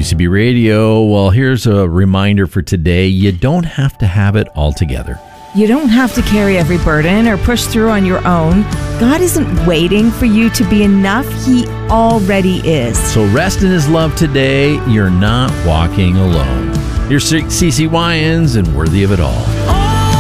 WCB Radio. Well, here's a reminder for today. You don't have to have it all together. You don't have to carry every burden or push through on your own. God isn't waiting for you to be enough. He already is. So rest in His love today. You're not walking alone. Here's CeCe Winans and Worthy of It All.